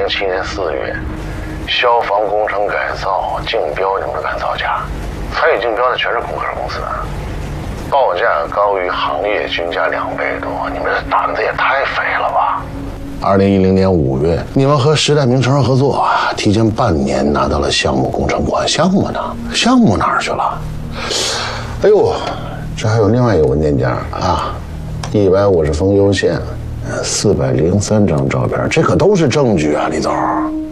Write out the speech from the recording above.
年4月，消防工程改造竞标你们的改造价，参与竞标的全是空壳公司，报价高于行业均价2倍多，你们这胆子也太肥了吧！2010年5月，你们和时代名城合作，提前半年拿到了项目工程款，项目呢？项目哪儿去了？哎呦，这还有另外一个文件夹啊，150封邮件，403张照片，这可都是证据啊，李总。